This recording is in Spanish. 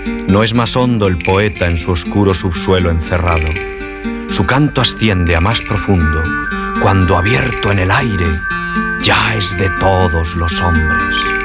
No es más hondo el poeta en su oscuro subsuelo encerrado. Su canto asciende a más profundo, cuando abierto en el aire, ya es de todos los hombres.